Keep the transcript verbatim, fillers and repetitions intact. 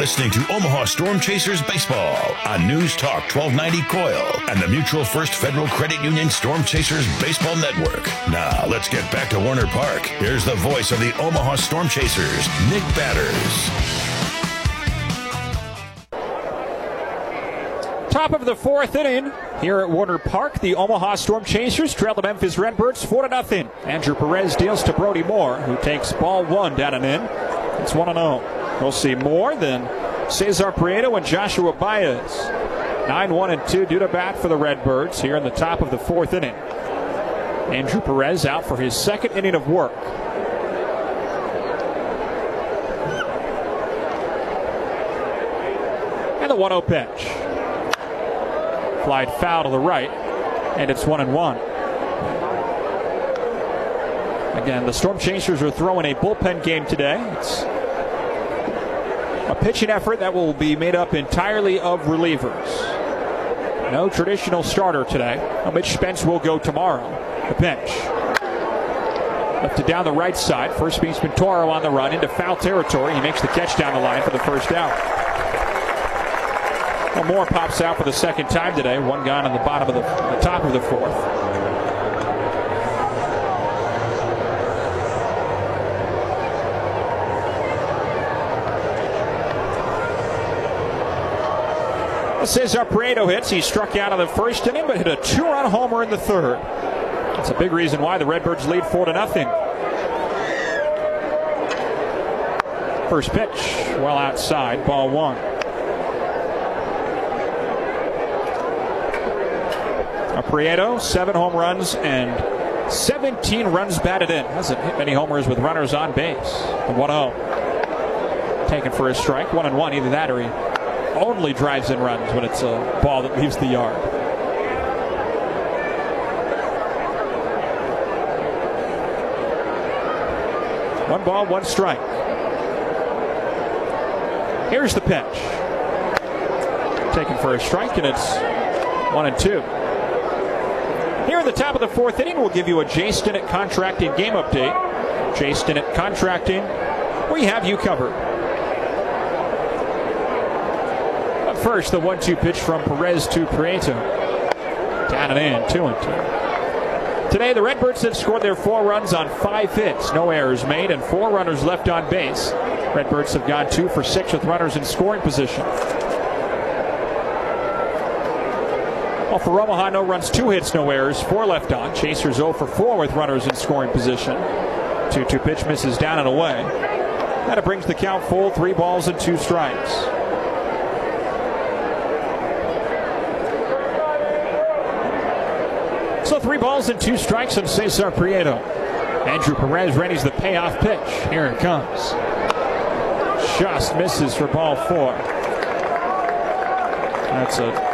listening to Omaha Storm Chasers Baseball on News Talk twelve ninety Coil and the Mutual First Federal Credit Union Storm Chasers Baseball Network. Now, let's get back to Warner Park. Here's the voice of the Omaha Storm Chasers, Nick Batters. Top of the fourth inning here at Warner Park. The Omaha Storm Chasers trail the Memphis Redbirds four to nothing. Andrew Perez deals to Brody Moore, who takes ball one down and in. It's one and oh. We'll see more than Cesar Prieto and Joshua Baez. nine one and two due to bat for the Redbirds here in the top of the fourth inning. Andrew Perez out for his second inning of work. And the one oh pitch. Flied foul to the right, and it's one and one. Again, the Storm Chasers are throwing a bullpen game today. It's a pitching effort that will be made up entirely of relievers. No traditional starter today. Now, Mitch Spence will go tomorrow. The pitch. Lifted down the right side. First baseman Toro on the run into foul territory. He makes the catch down the line for the first out. Well, Moore pops out for the second time today. One gone on the bottom of the, the top of the fourth. Cesar Prieto hits. He struck out of the first inning, but hit a two-run homer in the third. That's a big reason why the Redbirds lead four to nothing. First pitch, well outside, ball one. Prieto, seven home runs and seventeen runs batted in. Hasn't hit many homers with runners on base. The one oh. Taken for a strike. One and one. Either that or he only drives in runs when it's a ball that leaves the yard. One ball, one strike. Here's the pitch. Taken for a strike, and it's one and two. Here at the top of the fourth inning, we'll give you a Jay Stinnett Contracting game update. Jay Stinnett Contracting, we have you covered. But first, the one two pitch from Perez to Prieto. Down and in, two and two. Today, the Redbirds have scored their four runs on five hits. No errors made and four runners left on base. Redbirds have gone two for six with runners in scoring position. Well, for Omaha, no runs, two hits, no errors, four left on. Chasers oh for four with runners in scoring position. two two pitch misses down and away. That brings the count full, three balls and two strikes. So three balls and two strikes on Cesar Prieto. Andrew Perez readies the payoff pitch. Here it comes. Just misses for ball four. That's a